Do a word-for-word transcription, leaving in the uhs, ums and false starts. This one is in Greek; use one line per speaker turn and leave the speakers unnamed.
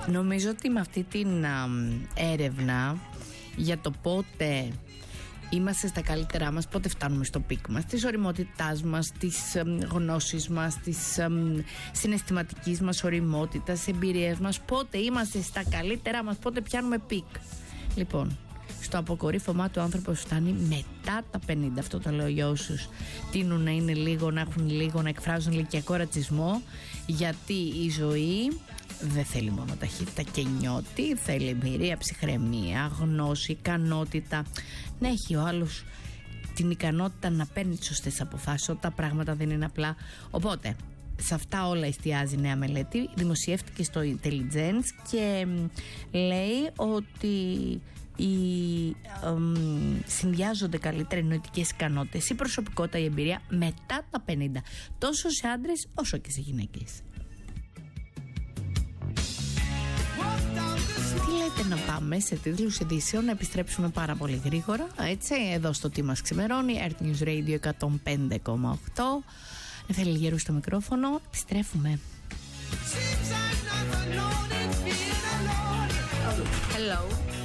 Νομίζω ότι με αυτή την α, έρευνα για το πότε είμαστε στα καλύτερά μας, πότε φτάνουμε στο πικ μας, της ωριμότητάς μας, της ε, γνώσης μας, της ε, συναισθηματικής μας ωριμότητας, εμπειρίας μας, πότε είμαστε στα καλύτερά μας, πότε πιάνουμε πικ. Λοιπόν, στο αποκορύφωμά του άνθρωπος φτάνει μετά τα πενήντα. Αυτό το λέω για όσους τείνουν να είναι λίγο, να έχουν λίγο, να εκφράζουν ηλικιακό ρατσισμό, γιατί η ζωή δεν θέλει μόνο ταχύτητα και νιώτη, θέλει εμπειρία, ψυχραιμία, γνώση, ικανότητα. Να έχει ο άλλος την ικανότητα να παίρνει τις σωστές αποφάσεις όταν τα πράγματα δεν είναι απλά. Οπότε, σε αυτά όλα εστιάζει η νέα μελέτη. Δημοσιεύτηκε στο Intelligence και λέει ότι οι, εμ, συνδυάζονται καλύτερα οι νοητικές ικανότητες, η προσωπικότητα, η εμπειρία μετά τα πενήντα, τόσο σε άντρες όσο και σε γυναίκες. Τι λέτε να πάμε σε τίτλους ειδήσεων, να επιστρέψουμε πάρα πολύ γρήγορα, έτσι, εδώ στο Τι Μας Ξημερώνει, Earth News Radio εκατόν πέντε κόμμα οκτώ. Νεφέλη Γερού στο μικρόφωνο, επιστρέφουμε. Hello.